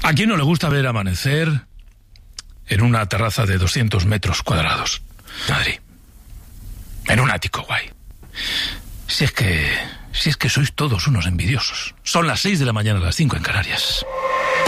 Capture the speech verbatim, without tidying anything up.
¿A quién no le gusta ver amanecer en una terraza de doscientos metros cuadrados? Madrid. En un ático guay. Si es que... Si es que sois todos unos envidiosos. Son las seis de la mañana, las cinco en Canarias.